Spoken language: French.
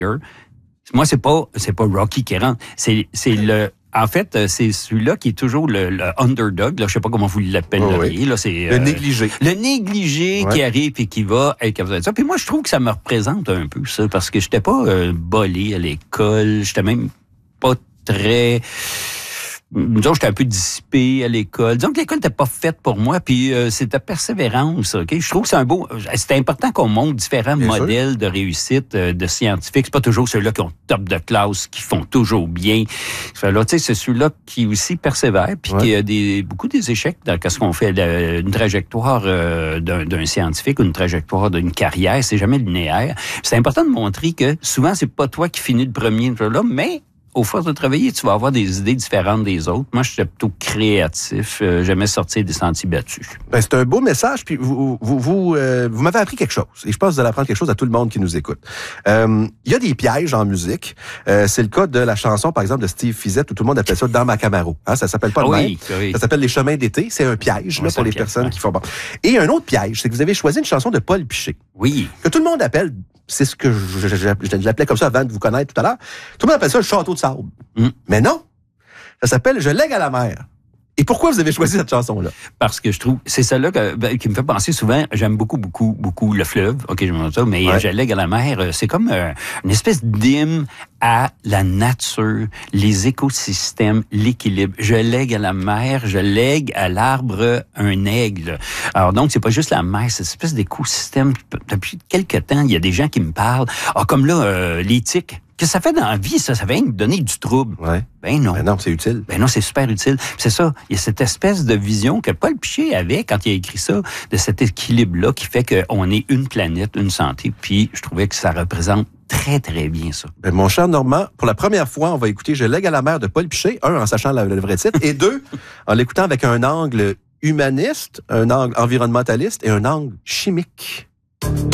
Moi, c'est pas Rocky qui rentre. En fait, c'est celui-là qui est toujours le underdog. Là, je sais pas comment vous l'appelleriez. Oui. Là, c'est le négligé. Le négligé qui arrive et qui va être capable de ça. Puis moi, je trouve que ça me représente un peu ça, parce que j'étais pas bolé à l'école. J'étais même pas très... Disons, j'étais un peu dissipé à l'école. Disons que l'école n'était pas faite pour moi, puis c'était persévérance, OK? Je trouve que c'est important qu'on montre différents modèles de réussite de scientifiques. C'est pas toujours ceux-là qui ont top de classe, qui font toujours bien. Là, tu sais, c'est celui-là qui aussi persévère, puis qui a beaucoup des échecs dans ce qu'on fait. Une trajectoire d'un scientifique ou une trajectoire d'une carrière, c'est jamais linéaire. C'est important de montrer que souvent, c'est pas toi qui finis le premier, là, mais au force de travailler, tu vas avoir des idées différentes des autres. Moi, je suis plutôt créatif. J'aimais sortir des sentiers battus. Ben, c'est un beau message. Puis vous m'avez appris quelque chose. Et je pense que vous allez apprendre quelque chose à tout le monde qui nous écoute. Il y a des pièges en musique. C'est le cas de la chanson, par exemple, de Steve Fiset, où tout le monde appelle ça « Dans ma Camaro ». Hein, ça s'appelle pas le même. Ça s'appelle « Les chemins d'été ». C'est un piège là, pour les personnes qui font bon. Et un autre piège, c'est que vous avez choisi une chanson de Paul Piché. Oui. Que tout le monde appelle... C'est ce que je l'appelais comme ça avant de vous connaître tout à l'heure. Tout le monde appelle ça le château de sable. Mais non, ça s'appelle Je lègue à la mer. Et pourquoi vous avez choisi cette chanson-là? Parce que je trouve, c'est celle-là qui me fait penser souvent, j'aime beaucoup le fleuve, OK, je me ça, mais Je lègue à la mer, c'est comme une espèce d'hymne à la nature, les écosystèmes, l'équilibre. Je lègue à la mer, je lègue à l'arbre un aigle. Alors donc, c'est pas juste la mer, c'est une espèce d'écosystème. Depuis quelque temps, il y a des gens qui me parlent, comme là, l'éthique. Qu'est-ce que ça fait dans la vie, ça? Ça vient donner du trouble. Ouais. Ben non. Ben non, c'est utile. Ben non, c'est super utile. C'est ça. Il y a cette espèce de vision que Paul Piché avait quand il a écrit ça, de cet équilibre-là qui fait qu'on est une planète, une santé. Puis, je trouvais que ça représente très, très bien ça. Ben, mon cher Normand, pour la première fois, on va écouter Je lègue à la mer de Paul Piché. En sachant le vrai titre. Et deux, en l'écoutant avec un angle humaniste, un angle environnementaliste et un angle chimique.